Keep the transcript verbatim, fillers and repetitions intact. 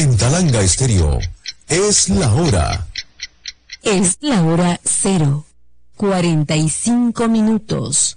Pentalanga Estéreo. Es la hora. Es la hora cero, cuarenta y cinco minutos.